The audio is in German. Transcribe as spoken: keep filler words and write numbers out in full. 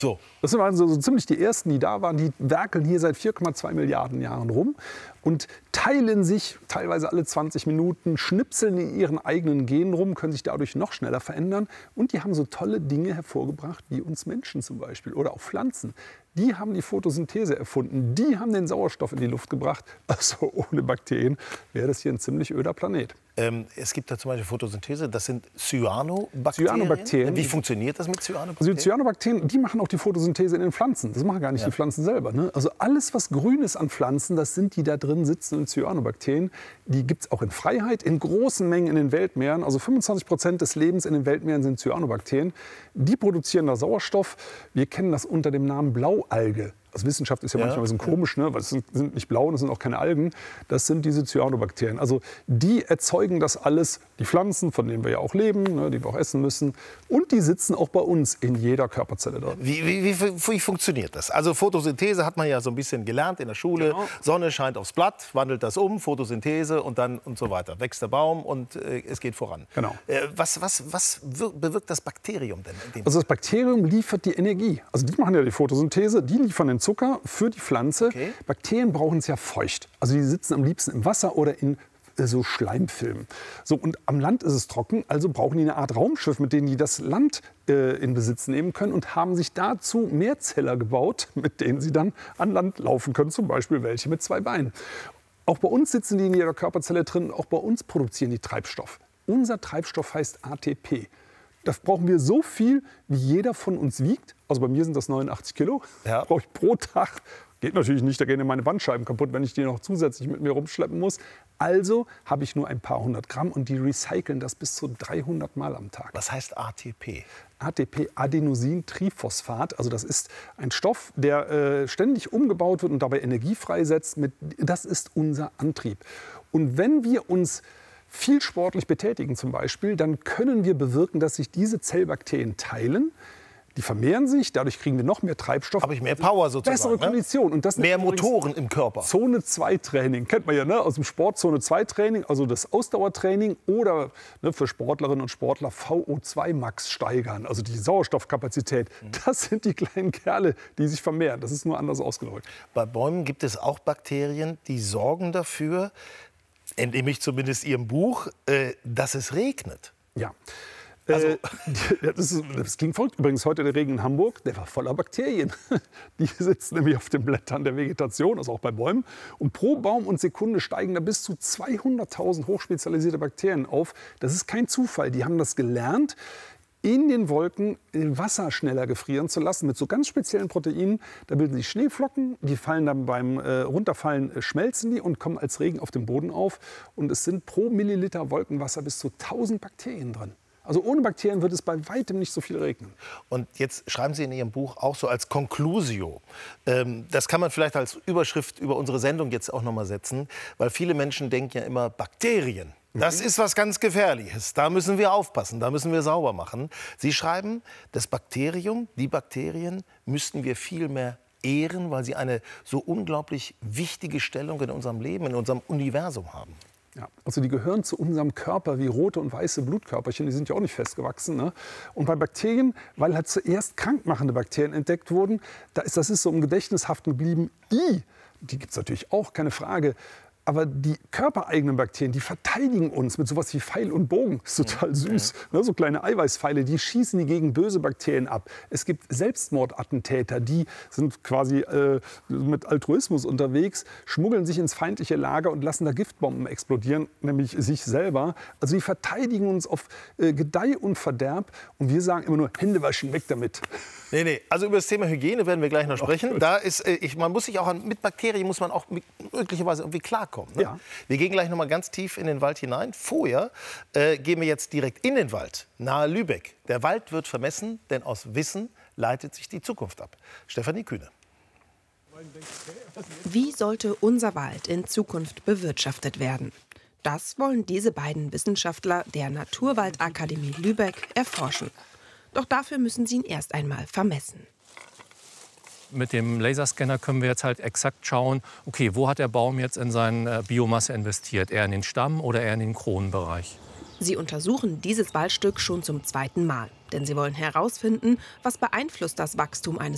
So. Das waren so, so ziemlich die ersten, die da waren. Die werkeln hier seit vier Komma zwei Milliarden Jahren rum und teilen sich teilweise alle zwanzig Minuten, schnipseln in ihren eigenen Genen rum, können sich dadurch noch schneller verändern. Und die haben so tolle Dinge hervorgebracht, wie uns Menschen zum Beispiel oder auch Pflanzen. Die haben die Photosynthese erfunden, die haben den Sauerstoff in die Luft gebracht. Also ohne Bakterien wäre das hier ein ziemlich öder Planet. Ähm, es gibt da zum Beispiel Photosynthese, das sind Cyanobakterien. Cyanobakterien. Wie funktioniert das mit Cyanobakterien? Also die Cyanobakterien, die machen auch die Photosynthese in den Pflanzen. Das machen gar nicht ja. die Pflanzen selber. Ne? Also alles, was grün ist an Pflanzen, das sind die da drin sitzenden Cyanobakterien. Die gibt es auch in Freiheit, in großen Mengen in den Weltmeeren. Also fünfundzwanzig Prozent des Lebens in den Weltmeeren sind Cyanobakterien. Die produzieren da Sauerstoff. Wir kennen das unter dem Namen Blaualge. Also Wissenschaft ist ja, ja manchmal ein bisschen komisch, ne? Weil es sind, sind nicht blau und es sind auch keine Algen. Das sind diese Cyanobakterien. Also die erzeugen das alles, die Pflanzen, von denen wir ja auch leben, ne? Die wir auch essen müssen. Und die sitzen auch bei uns in jeder Körperzelle drin. Wie, wie, wie, wie funktioniert das? Also Photosynthese hat man ja so ein bisschen gelernt in der Schule. Genau. Sonne scheint aufs Blatt, wandelt das um, Photosynthese und dann und so weiter. Wächst der Baum und äh, es geht voran. Genau. Äh, was, was, was bewirkt das Bakterium denn? In dem also das Bakterium liefert die Energie. Also die machen ja die Photosynthese, die liefern den Zucker für die Pflanze. Okay. Bakterien brauchen es ja feucht. Also die sitzen am liebsten im Wasser oder in äh, so Schleimfilmen. So, und am Land ist es trocken, also brauchen die eine Art Raumschiff, mit dem die das Land äh, in Besitz nehmen können und haben sich dazu Mehrzeller gebaut, mit denen sie dann an Land laufen können, zum Beispiel welche mit zwei Beinen. Auch bei uns sitzen die in jeder Körperzelle drin, auch bei uns produzieren die Treibstoff. Unser Treibstoff heißt A T P. Das brauchen wir so viel, wie jeder von uns wiegt. Also bei mir sind das neunundachtzig Kilo. Ja. Brauche ich pro Tag. Geht natürlich nicht, da gehen meine Bandscheiben kaputt, wenn ich die noch zusätzlich mit mir rumschleppen muss. Also habe ich nur ein paar hundert Gramm und die recyceln das bis zu dreihundert Mal am Tag. Was heißt A T P? A T P, Adenosintriphosphat. Also das ist ein Stoff, der äh, ständig umgebaut wird und dabei Energie freisetzt. Mit, das ist unser Antrieb. Und wenn wir uns viel sportlich betätigen zum Beispiel, dann können wir bewirken, dass sich diese Zellbakterien teilen. Die vermehren sich, dadurch kriegen wir noch mehr Treibstoff. Habe ich mehr Power sozusagen. Bessere Kondition. Ne? Und das mehr Motoren im Körper. Zone zwei Training, kennt man ja, ne? Aus dem Sport Zone zwei Training, also das Ausdauertraining oder ne, für Sportlerinnen und Sportler V O zwei Max steigern, also die Sauerstoffkapazität. Mhm. Das sind die kleinen Kerle, die sich vermehren. Das ist nur anders ausgedrückt. Bei Bäumen gibt es auch Bakterien, die sorgen dafür, entnehme ich zumindest Ihrem Buch, äh, dass es regnet. Ja. Also, äh, das, ist, das klingt verrückt. Übrigens heute der Regen in Hamburg, der war voller Bakterien. Die sitzen nämlich auf den Blättern der Vegetation, also auch bei Bäumen. Und pro Baum und Sekunde steigen da bis zu zweihunderttausend hochspezialisierte Bakterien auf. Das ist kein Zufall. Die haben das gelernt, in den Wolken Wasser schneller gefrieren zu lassen mit so ganz speziellen Proteinen. Da bilden sich Schneeflocken, die fallen dann beim äh, Runterfallen, äh, schmelzen die und kommen als Regen auf dem Boden auf. Und es sind pro Milliliter Wolkenwasser bis zu tausend Bakterien drin. Also ohne Bakterien wird es bei weitem nicht so viel regnen. Und jetzt schreiben Sie in Ihrem Buch auch so als Conclusio. Ähm, das kann man vielleicht als Überschrift über unsere Sendung jetzt auch noch mal setzen, weil viele Menschen denken ja immer, Bakterien, das ist was ganz Gefährliches. Da müssen wir aufpassen, da müssen wir sauber machen. Sie schreiben, das Bakterium, die Bakterien müssten wir viel mehr ehren, weil sie eine so unglaublich wichtige Stellung in unserem Leben, in unserem Universum haben. Ja, also die gehören zu unserem Körper wie rote und weiße Blutkörperchen, die sind ja auch nicht festgewachsen. Ne? Und bei Bakterien, weil halt zuerst krankmachende Bakterien entdeckt wurden, da ist, das ist so im Gedächtnis haften geblieben. I, die gibt es natürlich auch, keine Frage. Aber die körpereigenen Bakterien, die verteidigen uns mit sowas wie Pfeil und Bogen. Das ist total süß. Ja. Ne, so kleine Eiweißpfeile, die schießen die gegen böse Bakterien ab. Es gibt Selbstmordattentäter, die sind quasi äh, mit Altruismus unterwegs, schmuggeln sich ins feindliche Lager und lassen da Giftbomben explodieren, nämlich sich selber. Also die verteidigen uns auf äh, Gedeih und Verderb. Und wir sagen immer nur, Hände waschen, weg damit. Nee, nee. Also über das Thema Hygiene werden wir gleich noch sprechen. Da ist, äh, ich, man muss sich auch an, mit Bakterien muss man auch möglicherweise irgendwie klarkommen. Ne? Ja. Wir gehen gleich noch mal ganz tief in den Wald hinein. Vorher äh, gehen wir jetzt direkt in den Wald, nahe Lübeck. Der Wald wird vermessen, denn aus Wissen leitet sich die Zukunft ab. Stefanie Kühne. Wie sollte unser Wald in Zukunft bewirtschaftet werden? Das wollen diese beiden Wissenschaftler der Naturwaldakademie Lübeck erforschen. Doch dafür müssen sie ihn erst einmal vermessen. Mit dem Laserscanner können wir jetzt halt exakt schauen, okay, wo hat der Baum jetzt in seine Biomasse investiert? Eher in den Stamm oder eher in den Kronenbereich? Sie untersuchen dieses Waldstück schon zum zweiten Mal. Denn sie wollen herausfinden, was beeinflusst das Wachstum eines